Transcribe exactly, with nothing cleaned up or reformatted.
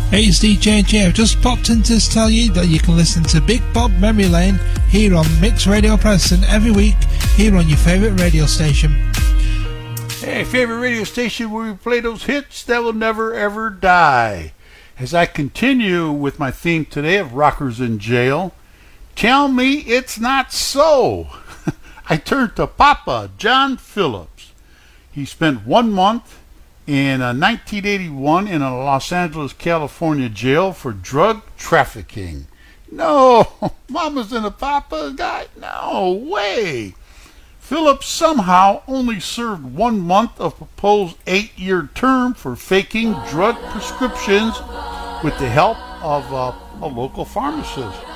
Hey, it's D J J. I've just popped in to tell you that you can listen to Big Bob Memory Lane here on Mix Radio Preston every week here on your favourite radio station. Hey, favorite radio station where we play those hits that will never ever die. As I continue with my theme today of Rockers in Jail, tell me it's not so. I turned to Papa John Phillips. He spent one month in uh, nineteen eighty-one in a Los Angeles, California jail for drug trafficking. No, Mama's and a Papa guy? No way. Phillips somehow only served one month of proposed eight-year term for faking drug prescriptions with the help of uh, a local pharmacist.